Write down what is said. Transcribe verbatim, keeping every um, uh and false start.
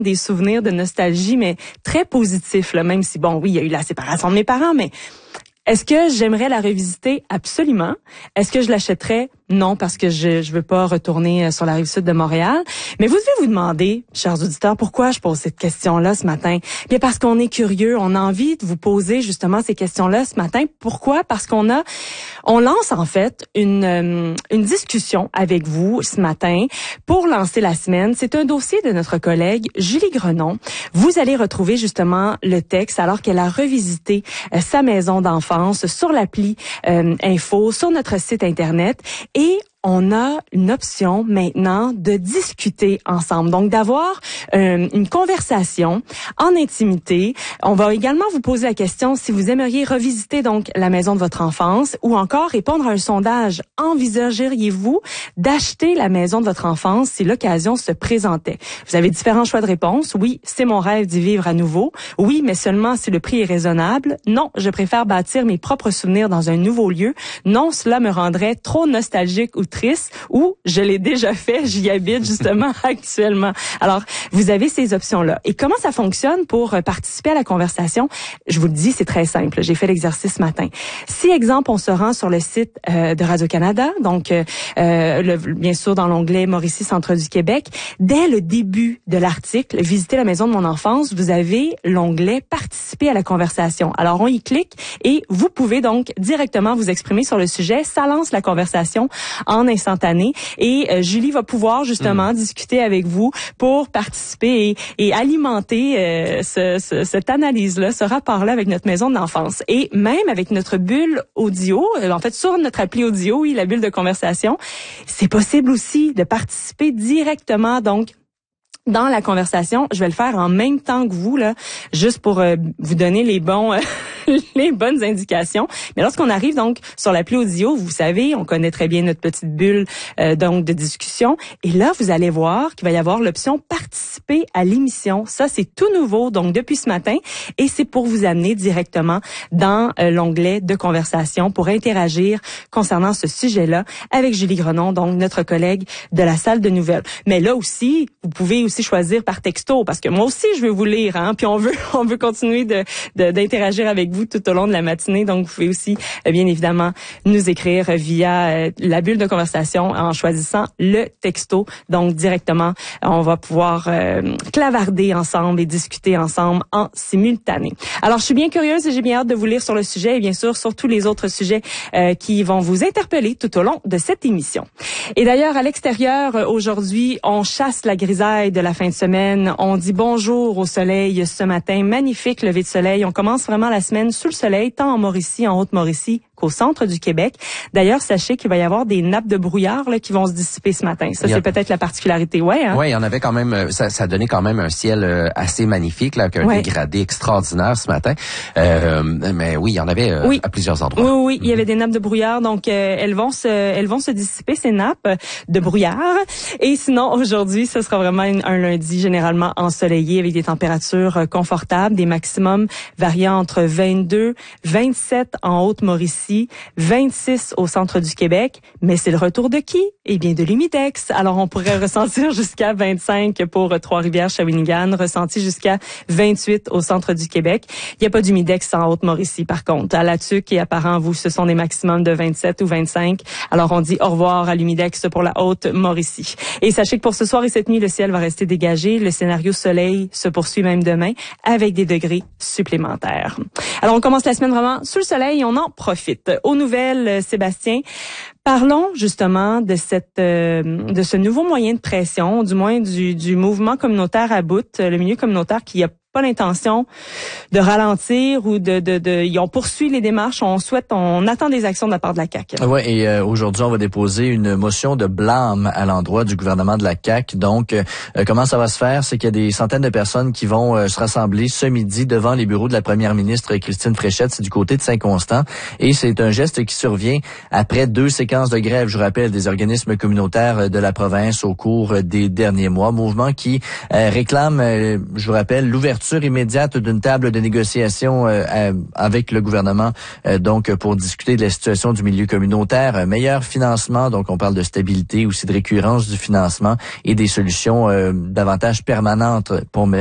des souvenirs de nostalgie, mais très positifs, là, même si, bon, oui, il y a eu la séparation de mes parents, mais est-ce que j'aimerais la revisiter? Absolument. Est-ce que je l'achèterais? Non, parce que je je veux pas retourner sur la rive sud de Montréal. Mais vous devez vous demander, chers auditeurs, pourquoi je pose cette question-là ce matin? Bien parce qu'on est curieux, on a envie de vous poser justement ces questions-là ce matin. Pourquoi? Parce qu'on a, on lance en fait une euh, une discussion avec vous ce matin pour lancer la semaine. C'est un dossier de notre collègue Julie Grenon. Vous allez retrouver justement le texte alors qu'elle a revisité euh, sa maison d'enfance sur l'appli euh, Info, sur notre site internet. Et Et on a une option maintenant de discuter ensemble, donc d'avoir euh, une conversation en intimité. On va également vous poser la question si vous aimeriez revisiter donc la maison de votre enfance ou encore répondre à un sondage. Envisageriez-vous d'acheter la maison de votre enfance si l'occasion se présentait? Vous avez différents choix de réponse. Oui, c'est mon rêve d'y vivre à nouveau. Oui, mais seulement si le prix est raisonnable. Non, je préfère bâtir mes propres souvenirs dans un nouveau lieu. Non, cela me rendrait trop nostalgique ou triste, ou je l'ai déjà fait, j'y habite justement actuellement. Alors, vous avez ces options-là. Et comment ça fonctionne pour participer à la conversation? Je vous le dis, c'est très simple. J'ai fait l'exercice ce matin. Si, exemple, on se rend sur le site euh, de Radio-Canada, donc euh, le, bien sûr dans l'onglet Mauricie, Centre du Québec, dès le début de l'article, visiter la maison de mon enfance, vous avez l'onglet participer à la conversation. Alors, on y clique et vous pouvez donc directement vous exprimer sur le sujet. Ça lance la conversation en instantané et euh, Julie va pouvoir justement mmh. discuter avec vous pour participer et, et alimenter euh, ce, ce, cette analyse-là, ce rapport-là avec notre maison d'enfance. Et même avec notre bulle audio, euh, en fait sur notre appli audio, oui, la bulle de conversation, c'est possible aussi de participer directement donc dans la conversation. Je vais le faire en même temps que vous, là, juste pour euh, vous donner les bons, euh, les bonnes indications. Mais lorsqu'on arrive donc sur l'appli audio, vous savez, on connaît très bien notre petite bulle euh, donc de discussion. Et là, vous allez voir qu'il va y avoir l'option participer à l'émission. Ça, c'est tout nouveau, donc depuis ce matin, et c'est pour vous amener directement dans euh, l'onglet de conversation pour interagir concernant ce sujet-là avec Julie Grenon, donc notre collègue de la salle de nouvelles. Mais là aussi, vous pouvez aussi choisir par texto, parce que moi aussi je veux vous lire, hein, puis on veut on veut continuer de, de d'interagir avec vous tout au long de la matinée, donc vous pouvez aussi euh, bien évidemment nous écrire via euh, la bulle de conversation en choisissant le texto, donc directement on va pouvoir euh, clavarder ensemble et discuter ensemble en simultané. Alors je suis bien curieuse et j'ai bien hâte de vous lire sur le sujet et bien sûr sur tous les autres sujets euh, qui vont vous interpeller tout au long de cette émission. Et d'ailleurs à l'extérieur euh, aujourd'hui on chasse la grisaille de la fin de semaine. On dit bonjour au soleil ce matin. Magnifique lever de soleil. On commence vraiment la semaine sous le soleil, tant en Mauricie, en Haute-Mauricie, qu'au centre du Québec. D'ailleurs, sachez qu'il va y avoir des nappes de brouillard là, qui vont se dissiper ce matin. Ça, a... c'est peut-être la particularité. Ouais, hein? Oui, il y en avait quand même, ça, ça donnait quand même un ciel euh, assez magnifique, là, avec un ouais. dégradé extraordinaire ce matin. Euh, mais oui, il y en avait euh, oui. à plusieurs endroits. Oui, oui, oui. Mm-hmm. Il y avait des nappes de brouillard, donc euh, elles vont se elles vont se dissiper, ces nappes de brouillard. Et sinon, aujourd'hui, ce sera vraiment une, un lundi généralement ensoleillé avec des températures euh, confortables, des maximums variant entre vingt-deux, vingt-sept en Haute-Mauricie, vingt-six au centre du Québec. Mais c'est le retour de qui? Eh bien, de l'humidex. Alors, on pourrait ressentir jusqu'à vingt-cinq pour Trois-Rivières, Shawinigan, ressenti jusqu'à vingt-huit au centre du Québec. Il n'y a pas d'humidex en Haute-Mauricie, par contre. À La Tuque et à Parent-vous, ce sont des maximums de vingt-sept ou vingt-cinq. Alors, on dit au revoir à l'humidex pour la Haute-Mauricie. Et sachez que pour ce soir et cette nuit, le ciel va rester dégagé. Le scénario soleil se poursuit même demain avec des degrés supplémentaires. Alors, on commence la semaine vraiment sous le soleil et on en profite. Aux nouvelles, Sébastien, parlons justement de cette euh, de ce nouveau moyen de pression, du moins du, du mouvement communautaire à bout, le milieu communautaire qui a pas l'intention de ralentir ou de, de, de, ils ont poursuivi les démarches. On souhaite, on attend des actions de la part de la C A Q. Ouais, et euh, aujourd'hui, on va déposer une motion de blâme à l'endroit du gouvernement de la C A Q. Donc, euh, comment ça va se faire? C'est qu'il y a des centaines de personnes qui vont euh, se rassembler ce midi devant les bureaux de la première ministre Christine Fréchette. C'est du côté de Saint-Constant. Et c'est un geste qui survient après deux séquences de grève, je rappelle, des organismes communautaires de la province au cours des derniers mois. Mouvement qui euh, réclame, euh, je vous rappelle, l'ouverture l'ouverture immédiate d'une table de négociation euh, avec le gouvernement, euh, donc pour discuter de la situation du milieu communautaire, un meilleur financement, donc on parle de stabilité, aussi de récurrence du financement et des solutions euh, davantage permanentes pour